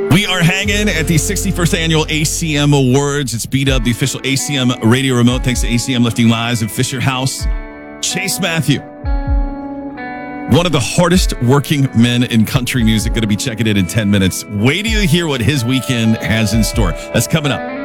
We are hanging at the 61st Annual ACM Awards. It's B-Dub, the official ACM radio remote, thanks to ACM Lifting Lives in Fisher House. Chase Matthew, one of the hardest working men in country music, going to be checking in 10 minutes. Wait till you hear what his weekend has in store. That's coming up.